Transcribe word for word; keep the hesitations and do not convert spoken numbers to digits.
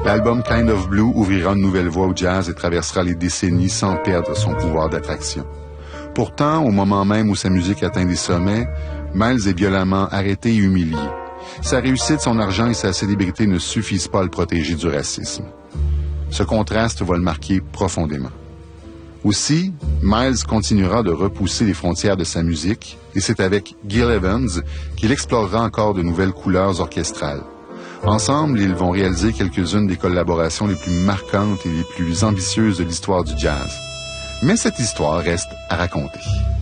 L'album Kind of Blue ouvrira une nouvelle voie au jazz et traversera les décennies sans perdre son pouvoir d'attraction. Pourtant, au moment même où sa musique atteint des sommets, Miles est violemment arrêté et humilié. Sa réussite, son argent et sa célébrité ne suffisent pas à le protéger du racisme. Ce contraste va le marquer profondément. Aussi, Miles continuera de repousser les frontières de sa musique, et c'est avec Gil Evans qu'il explorera encore de nouvelles couleurs orchestrales. Ensemble, ils vont réaliser quelques-unes des collaborations les plus marquantes et les plus ambitieuses de l'histoire du jazz. Mais cette histoire reste à raconter.